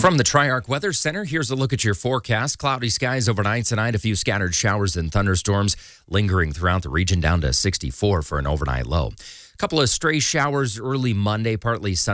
From the Triarch Weather Center, here's a look at your forecast. Cloudy skies overnight tonight, a few scattered showers and thunderstorms lingering throughout the region, down to 64 for an overnight low. A couple of stray showers early Monday, partly sunny.